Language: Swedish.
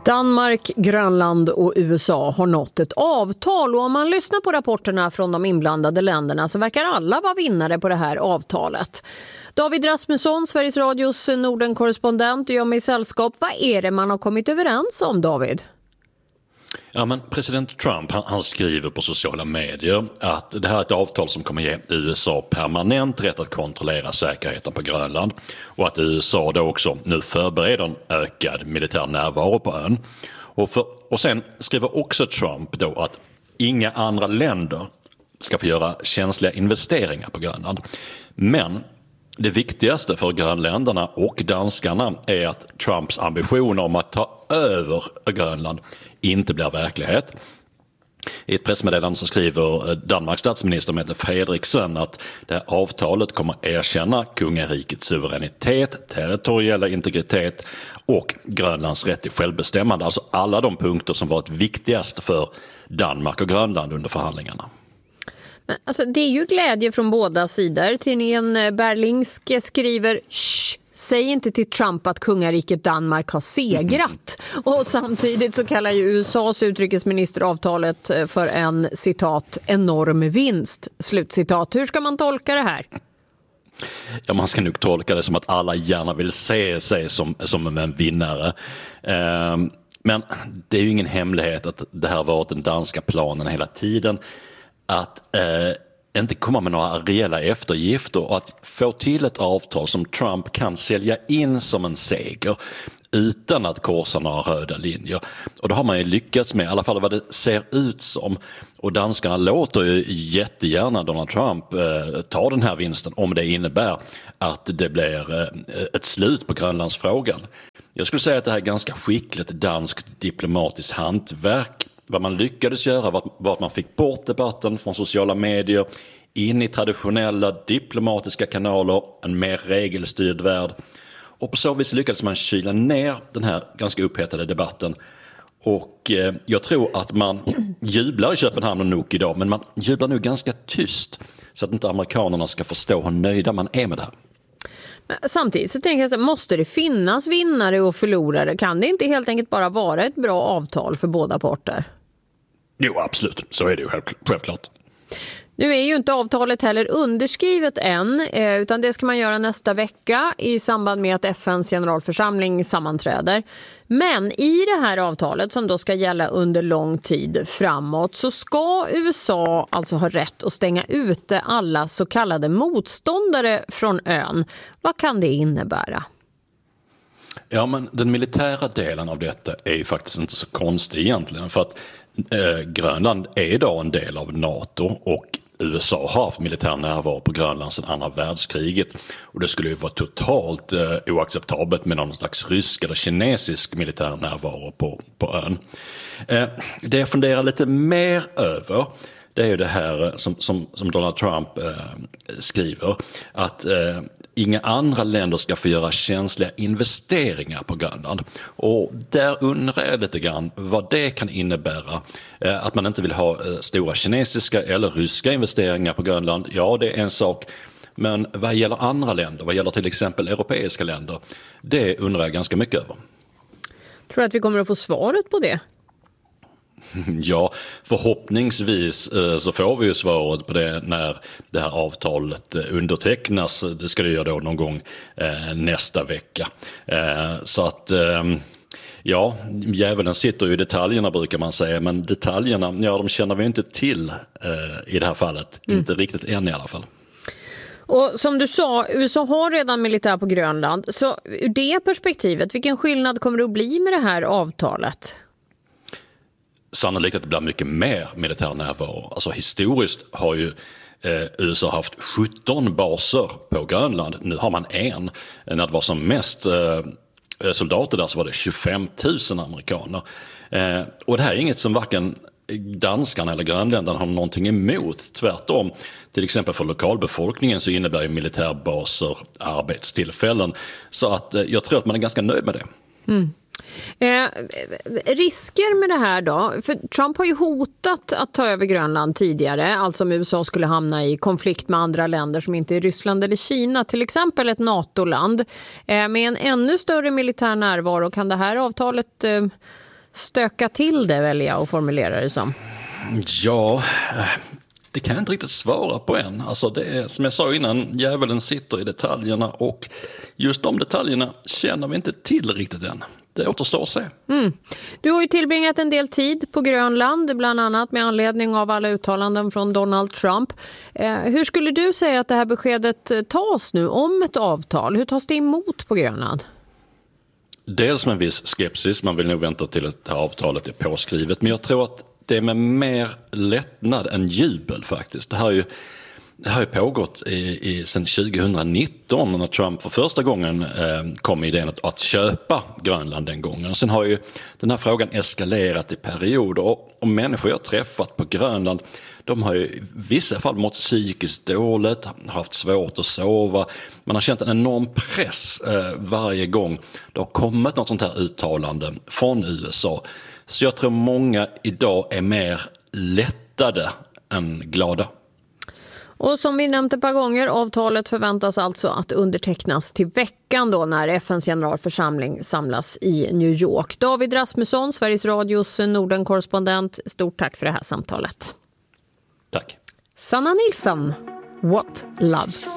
Danmark, Grönland och USA har nått ett avtal och om man lyssnar på rapporterna från de inblandade länderna så verkar alla vara vinnare på det här avtalet. David Rasmusson, Sveriges Radios Norden-korrespondent, gör mig sällskap. Vad är det man har kommit överens om, David? Ja, men president Trump han skriver på sociala medier att det här är ett avtal som kommer ge USA permanent rätt att kontrollera säkerheten på Grönland och att USA då också nu förbereder en ökad militär närvaro på ön. Och sen skriver också Trump då att inga andra länder ska få göra känsliga investeringar på Grönland. Men det viktigaste för grönländarna och danskarna är att Trumps ambition om att ta över Grönland inte blir verklighet. I ett pressmeddelande så skriver Danmarks statsminister Mette Frederiksen att det här avtalet kommer erkänna kungarikets suveränitet, territoriella integritet och Grönlands rätt till självbestämmande. Alltså alla de punkter som varit viktigast för Danmark och Grönland under förhandlingarna. Men alltså, det är ju glädje från båda sidor. Tidningen Berlingske skriver säg inte till Trump att kungariket Danmark har segrat. Och samtidigt så kallar ju USAs utrikesminister avtalet för en, citat, enorm vinst, slutcitat. Hur ska man tolka det här? Ja, man ska nog tolka det som att alla gärna vill se sig som en vinnare. Men det är ju ingen hemlighet att det här varit den danska planen hela tiden. Att inte komma med några reella eftergifter och att få till ett avtal som Trump kan sälja in som en seger utan att korsa några röda linjer. Och det har man ju lyckats med, i alla fall vad det ser ut som. Och danskarna låter ju jättegärna Donald Trump ta den här vinsten om det innebär att det blir ett slut på Grönlandsfrågan. Jag skulle säga att det här är ganska skickligt danskt diplomatiskt hantverk. Vad man lyckades göra var att man fick bort debatten från sociala medier in i traditionella diplomatiska kanaler, en mer regelstyrd värld. Och på så vis lyckades man kyla ner den här ganska upphettade debatten. Och jag tror att man jublar i Köpenhamn och Nuuk idag, men man jublar nu ganska tyst så att inte amerikanerna ska förstå hur nöjda man är med det här. Men samtidigt så tänker jag så, måste det finnas vinnare och förlorare? Kan det inte helt enkelt bara vara ett bra avtal för båda parter? Jo, absolut. Så är det ju självklart. Nu är ju inte avtalet heller underskrivet än, utan det ska man göra nästa vecka i samband med att FNs generalförsamling sammanträder. Men i det här avtalet som då ska gälla under lång tid framåt så ska USA alltså ha rätt att stänga ute alla så kallade motståndare från ön. Vad kan det innebära? Ja, men den militära delen av detta är ju faktiskt inte så konstig egentligen, för att Grönland är idag en del av NATO och USA har haft militär närvaro på Grönland sedan andra världskriget och det skulle ju vara totalt oacceptabelt med någon slags rysk eller kinesisk militär närvaro på ön. Det jag funderar lite mer över, det är ju det här som Donald Trump skriver, att inga andra länder ska få göra känsliga investeringar på Grönland. Och där undrar jag lite grann vad det kan innebära. Att man inte vill ha stora kinesiska eller ryska investeringar på Grönland, ja det är en sak. Men vad gäller andra länder, vad gäller till exempel europeiska länder, det undrar jag ganska mycket över. Tror du att vi kommer att få svaret på det? Ja, förhoppningsvis så får vi ju svaret på det när det här avtalet undertecknas. Det ska det göra då någon gång nästa vecka. Så att ja, djävulen sitter ju i detaljerna brukar man säga, men detaljerna, ja de känner vi inte till i det här fallet. Inte riktigt än i alla fall. Och som du sa, USA har redan militär på Grönland. Så ur det perspektivet, vilken skillnad kommer det att bli med det här avtalet? Sannolikt att det blir mycket mer militär närvaro. Alltså historiskt har ju USA haft 17 baser på Grönland. Nu har man en. När det var som mest soldater där så var det 25 000 amerikaner. Och det här är inget som varken danskarna eller grönländarna har någonting emot. Tvärtom, till exempel för lokalbefolkningen så innebär ju militärbaser arbetstillfällen. Så att jag tror att man är ganska nöjd med det. Risker med det här då? För Trump har ju hotat att ta över Grönland tidigare, alltså om USA skulle hamna i konflikt med andra länder som inte är Ryssland eller Kina, till exempel ett NATO-land med en ännu större militär närvaro. Kan det här avtalet stöka till det, välja och formulera det som? Ja, det kan jag inte riktigt svara på än. Alltså det är, som jag sa innan, djävulen sitter i detaljerna och just de detaljerna känner vi inte till riktigt än. Det återstår att se. Du har ju tillbringat en del tid på Grönland, bland annat med anledning av alla uttalanden från Donald Trump. Hur skulle du säga att det här beskedet tas nu om ett avtal? Hur tas det emot på Grönland? Dels med en viss skepsis, man vill nog vänta till att det här avtalet är påskrivet. Men jag tror att det är med mer lättnad än jubel faktiskt. Det har ju pågått sedan 2019 när Trump för första gången kom med idén att köpa Grönland den gången. Sen har ju den här frågan eskalerat i perioder och människor jag träffat på Grönland, de har ju i vissa fall mått psykiskt dåligt, haft svårt att sova. Man har känt en enorm press varje gång det har kommit något sånt här uttalande från USA. Så jag tror många idag är mer lättade än glada. Och som vi nämnt ett par gånger, avtalet förväntas alltså att undertecknas till veckan då när FNs generalförsamling samlas i New York. David Rasmusson, Sveriges Radios Norden-korrespondent, stort tack för det här samtalet. Tack. Sanna Nilsson, What Love?